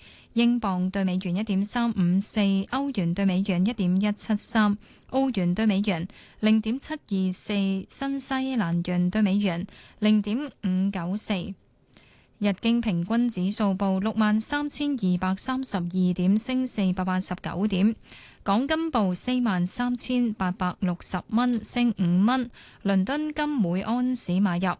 英鎊對美元1.354，歐元對美元1.173，澳元對美元0.724，新西蘭元對美元0.594。日經平均指數報63,232點，升489點。港金報43,860蚊，升5蚊。倫敦金每安士買入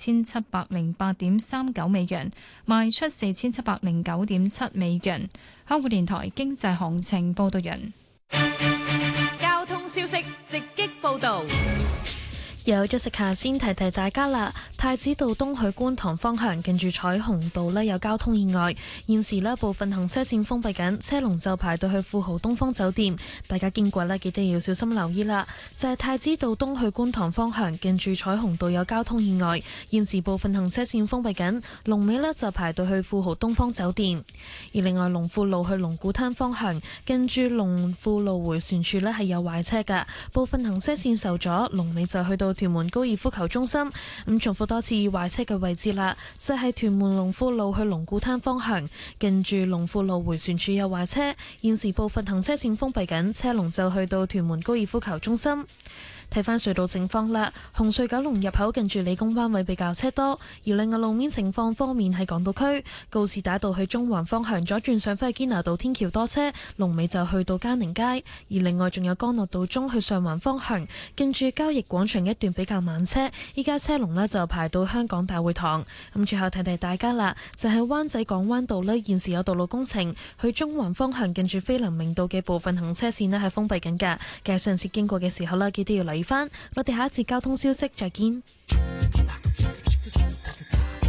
4,708.39美元，賣出4,709.7美元。香港電台經濟行情報道完。 交通消息直擊報道。 有咗食下先提提大家啦，太子道東去觀塘方向近住彩虹道有交通意外，現時部分行車線封閉緊，車龍就排到去富豪東方酒店，大家經過記得要小心留意啦。就係太子道東去觀塘方向近住彩虹道有交通意外，現時部分行車線封閉緊，龍尾就排到去富豪東方酒店。而另外龍富路去龍鼓灘方向近住龍富路迴旋處係有壞車㗎，部分行車線受阻，龍尾就去到屯門高爾夫球中心。咁重複多次壞車嘅位置啦，就係屯門龍富路去龍鼓灘方向近住龍富路迴旋處有壞車，現時部分行車線封閉緊，車龍就去到屯門高爾夫球中心。睇返隧道情況啦，紅隧九龍入口近住理工灣位比較車多，而另外路面情況方面喺港島區告士打道去中環方向左轉上返去堅拿道天橋多車，龍尾就去到嘉寧街，而另外仲有干諾道中去上環方向近住交易廣場一段比較慢車，依家車龍就排到香港大會堂。咁最後提提大家啦，就係灣仔港灣道現時有道路工程，去中環方向近住菲林明道嘅部分行車線係封閉緊㗎，嘅上次經過嘅時候記得要留意翻。我哋下一節交通消息再見。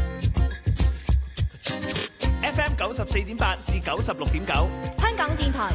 FM 94.8至96.9， 香港電台